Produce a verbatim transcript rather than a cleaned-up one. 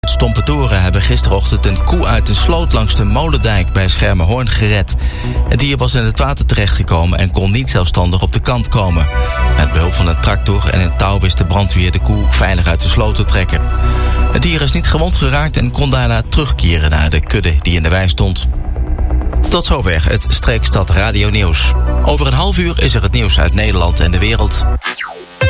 Stompetoren hebben gisterochtend een koe uit een sloot langs de Molendijk bij Schermerhorn gered. Het dier was in het water terechtgekomen en kon niet zelfstandig op de kant komen. Met behulp van een tractor en een touw wist de brandweer de koe veilig uit de sloot te trekken. Het dier is niet gewond geraakt en kon daarna terugkeren naar de kudde die in de wei stond. Tot zover het Streekstad Radio Nieuws. Over een half uur is er het nieuws uit Nederland en de wereld.